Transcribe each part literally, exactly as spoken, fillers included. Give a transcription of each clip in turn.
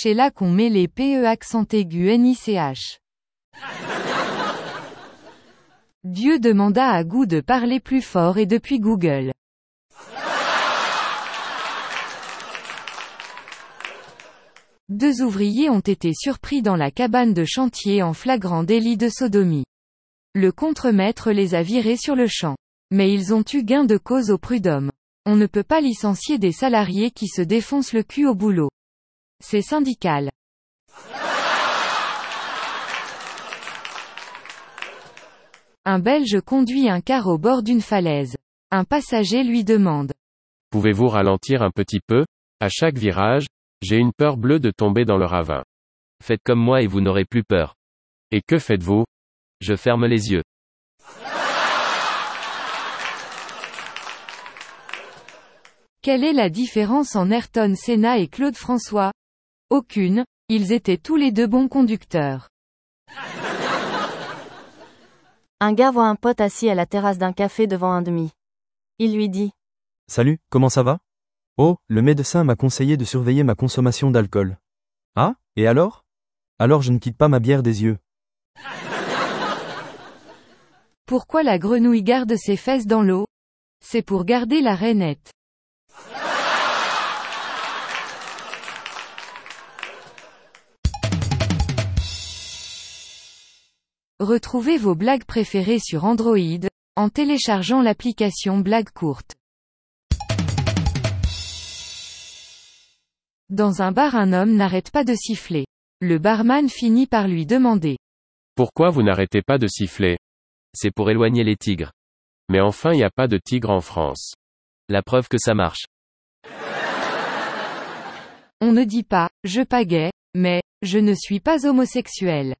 chez là qu'on met les P E accent aigu N I C H. Dieu demanda à Gou de parler plus fort et depuis Google. Deux ouvriers ont été surpris dans la cabane de chantier en flagrant délit de sodomie. Le contremaître les a virés sur le champ. Mais ils ont eu gain de cause au prud'homme. On ne peut pas licencier des salariés qui se défoncent le cul au boulot. C'est syndical. Un Belge conduit un car au bord d'une falaise. Un passager lui demande. Pouvez-vous ralentir un petit peu? À chaque virage, j'ai une peur bleue de tomber dans le ravin. Faites comme moi et vous n'aurez plus peur. Et que faites-vous? Je ferme les yeux. Quelle est la différence en Ayrton Senna et Claude François? Aucune, ils étaient tous les deux bons conducteurs. Un gars voit un pote assis à la terrasse d'un café devant un demi. Il lui dit. Salut, comment ça va? Oh, le médecin m'a conseillé de surveiller ma consommation d'alcool. Ah, et alors? Alors je ne quitte pas ma bière des yeux. Pourquoi la grenouille garde ses fesses dans l'eau? C'est pour garder la rainette. Retrouvez vos blagues préférées sur Android, en téléchargeant l'application Blagues courtes. Dans un bar, un homme n'arrête pas de siffler. Le barman finit par lui demander. Pourquoi vous n'arrêtez pas de siffler? C'est pour éloigner les tigres. Mais enfin, il n'y a pas de tigres en France. La preuve que ça marche. On ne dit pas, je pagaie, mais, je ne suis pas homosexuel.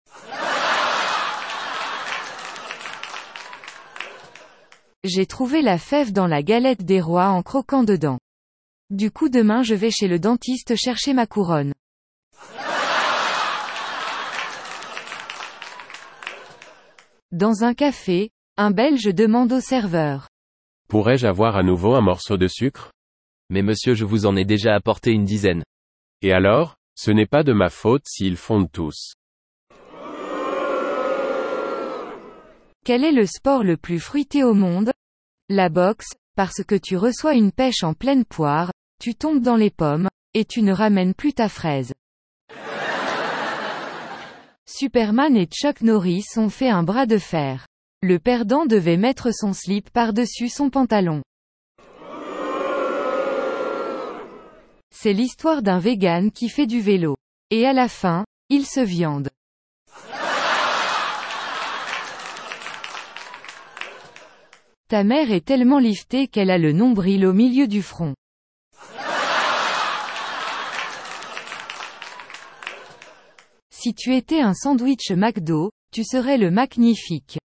J'ai trouvé la fève dans la galette des rois en croquant dedans. Du coup demain je vais chez le dentiste chercher ma couronne. Dans un café, un Belge demande au serveur. Pourrais-je avoir à nouveau un morceau de sucre? Mais monsieur, je vous en ai déjà apporté une dizaine. Et alors, ce n'est pas de ma faute s'ils fondent tous. Quel est le sport le plus fruité au monde? La boxe, parce que tu reçois une pêche en pleine poire, tu tombes dans les pommes, et tu ne ramènes plus ta fraise. Superman et Chuck Norris ont fait un bras de fer. Le perdant devait mettre son slip par-dessus son pantalon. C'est l'histoire d'un vegan qui fait du vélo. Et à la fin, il se viande. Ta mère est tellement liftée qu'elle a le nombril au milieu du front. Si tu étais un sandwich McDo, tu serais le magnifique.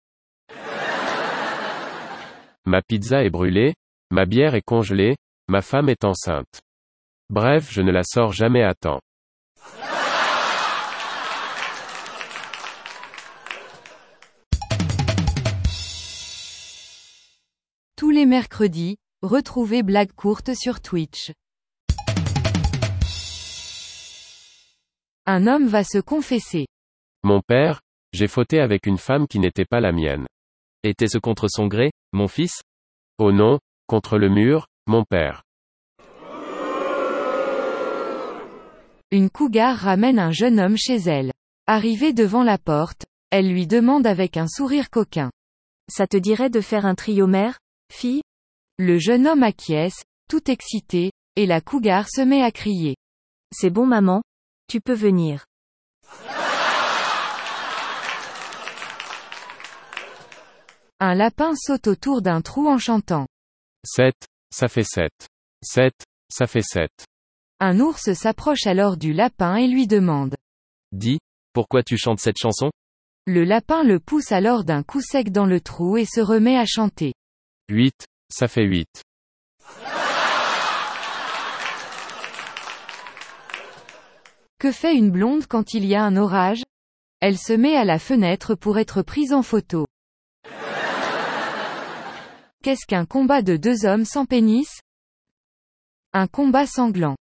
Ma pizza est brûlée, ma bière est congelée, ma femme est enceinte. Bref, je ne la sors jamais à temps. Tous les mercredis, retrouvez Blagues courtes sur Twitch. Un homme va se confesser. Mon père, j'ai fauté avec une femme qui n'était pas la mienne. Était-ce contre son gré, mon fils? Oh non, contre le mur, mon père. Une cougar ramène un jeune homme chez elle. Arrivée devant la porte, elle lui demande avec un sourire coquin. Ça te dirait de faire un trio mère, fille? Le jeune homme acquiesce, tout excité, et la cougar se met à crier. C'est bon maman, tu peux venir. Un lapin saute autour d'un trou en chantant. Sept, ça fait sept. Sept, ça fait sept. Un ours s'approche alors du lapin et lui demande. Dis, pourquoi tu chantes cette chanson? Le lapin le pousse alors d'un coup sec dans le trou et se remet à chanter. Huit, ça fait huit. Que fait une blonde quand il y a un orage? Elle se met à la fenêtre pour être prise en photo. Qu'est-ce qu'un combat de deux hommes sans pénis? Un combat sanglant.